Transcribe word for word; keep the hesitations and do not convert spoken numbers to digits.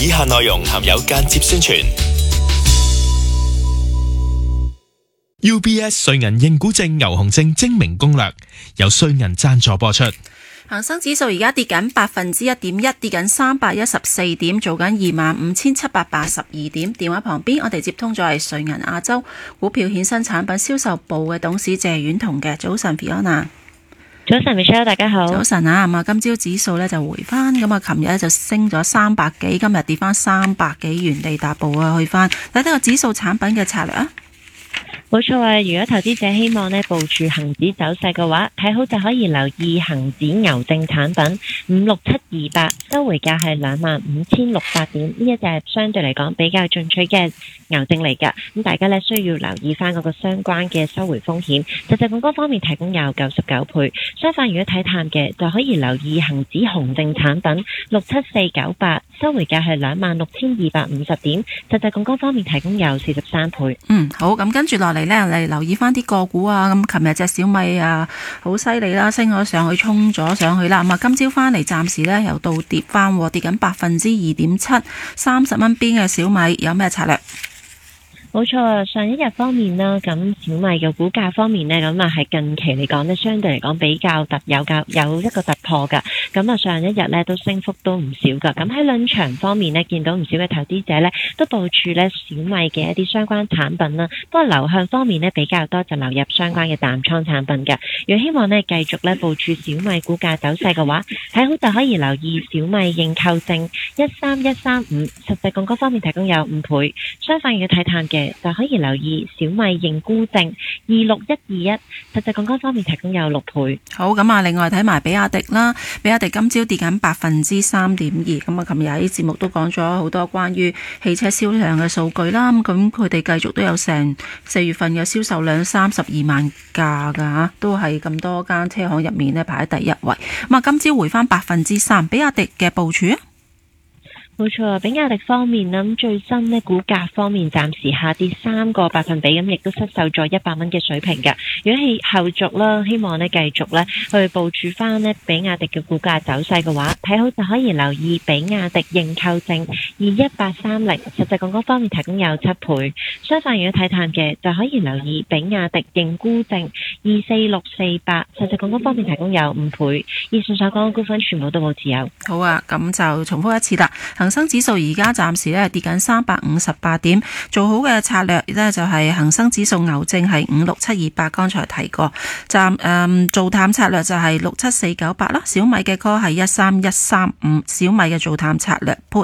以下內容含有間接宣傳。U B S 瑞銀認股證牛熊證精明攻略由瑞銀贊助播出。 恒生指數而家跌緊百分之一點一，跌緊三百一十四點，做緊二萬五千七百八十二點。電話旁邊，我哋接通咗係瑞銀亞洲股票衍生產品銷售部嘅董事謝婉彤嘅。早晨 Fiona。 早晨 Michelle， 大家好。 早晨啊，咁啊，今朝指數咧就回翻，咁啊，琴日咧就升咗三百幾，今日跌翻三百幾，原地踏步啊，去翻睇睇個指數產品嘅策略啊。 冇錯啊！如果投資者希望呢部署恒指走勢嘅話，睇好就可以留意恒指牛證產品五六七二八，收回價係兩萬五千六百點，呢一隻相對嚟講比較進取嘅牛證嚟㗎。咁大家呢需要留意翻嗰個相關嘅收回風險。實際槓桿方面提供有九十九倍，相反如果睇淡嘅就可以留意恒指熊證產品六七四九八，收回價係兩萬六千二百五十點，實際槓桿方面提供有四十三倍。 嗯，好，咁跟住落嚟呢，嚟留意翻啲個股啊。咁琴日隻小米啊，好犀利啦，升咗上去，衝咗上去啦。咁啊，今朝翻嚟暫時呢，又到跌翻，跌緊百分之二點七，三十蚊邊嘅小米有咩策略？ 冇錯啊！上一日方面啦，咁小米嘅股價方面呢，咁啊係近期嚟講呢，相對嚟講比較突有較有一個突破噶。咁啊上一日呢都升幅都唔少噶。咁喺兩場方面呢，見到唔少嘅投資者呢都部署呢小米嘅一啲相關產品啦。不過流向方面呢，比較多就流入相關嘅淡倉產品嘅。如果希望呢繼續呢部署小米股價走勢嘅話，睇好就可以留意小米認購證一三一三五，實際槓桿方面提供有五倍。相反要睇淡嘅就可以留意小米認沽證二六一二一，實際槓桿方面提供有六倍。 好，咁啊，另外睇埋比亞迪啦，比亞迪今朝跌緊百分之三點二，咁啊，琴日喺節目都講咗好多關於汽車銷量嘅數據啦，咁佢哋繼續都有成四月份嘅銷售量三十二萬架噶吓，都係咁多間車行入面呢排喺第一位。咁啊，今朝回翻百分之三，比亞迪嘅部署啊。 冇錯啊！比亞迪方面呢，最新呢股價方面暫時下跌三個百分比，咁亦都失守咗一百蚊嘅水平嘅。如果係後續啦，希望呢繼續呢去部署翻呢比亞迪嘅股價走勢嘅話，睇好就可以留意比亞迪認購證二一八三零，實際槓桿方面提供有七倍。相反如果睇淡嘅，就可以留意比亞迪認沽證二四六四八，實際槓桿方面提供有五倍。以上所講嘅股份全部都冇持有。 好啊，咁就重複一次啦。恒生指數而家暫時咧跌緊三百五十八點，做好嘅策略咧就係恒生指數牛證係五六七二八，剛才提過。暫誒、嗯、做淡策略就係六七四九八啦。小米嘅 call 係一三一三五，小米嘅做淡策略